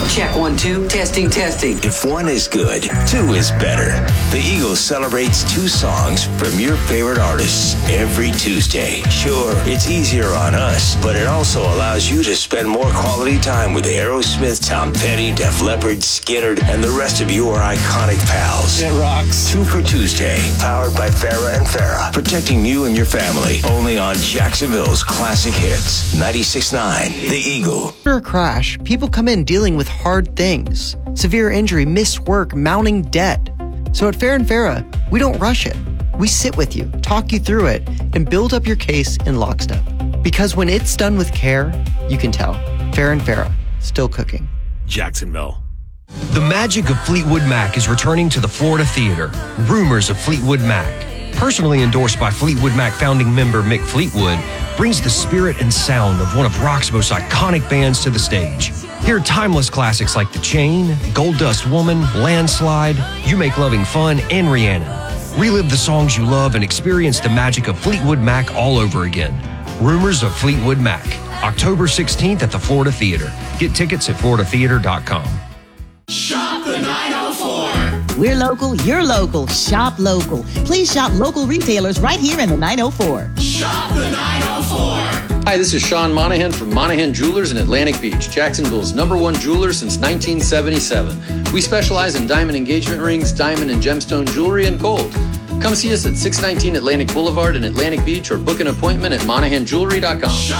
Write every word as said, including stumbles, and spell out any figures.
Check one, two. Testing, testing. If one is good, two is better. The Eagle celebrates two songs from your favorite artists every Tuesday. Sure, it's easier on us, but it also allows you to spend more quality time with Aerosmith, Tom Petty, Def Leppard, Skinner, and the rest of your iconic pals. It rocks. Two for Tuesday, powered by Farrah and Farrah, protecting you and your family. Only on Jacksonville's Classic Hits, ninety-six point nine, The Eagle. After a crash, people come in dealing with hard things. Severe injury, missed work, mounting debt. So at Farrah and Farrah, we don't rush it. We sit with you, talk you through it, and build up your case in lockstep. Because when it's done with care, you can tell. Farrah and Farrah, still cooking. Jacksonville. The magic of Fleetwood Mac is returning to the Florida Theater. Rumors of Fleetwood Mac, personally endorsed by Fleetwood Mac founding member Mick Fleetwood, brings the spirit and sound of one of rock's most iconic bands to the stage. Hear timeless classics like The Chain, Gold Dust Woman, Landslide, You Make Loving Fun, and Rhiannon. Relive the songs you love and experience the magic of Fleetwood Mac all over again. Rumors of Fleetwood Mac, October sixteenth at the Florida Theater. Get tickets at florida theater dot com. Shop the nine oh four. We're local, you're local. Shop local. Please shop local retailers right here in the nine oh four. Shop the nine oh four. Hi, this is Sean Monahan from Monahan Jewelers in Atlantic Beach, Jacksonville's number one jeweler since nineteen seventy-seven. We specialize in diamond engagement rings, diamond and gemstone jewelry, and gold. Come see us at six nineteen Atlantic Boulevard in Atlantic Beach or book an appointment at monahan jewelry dot com.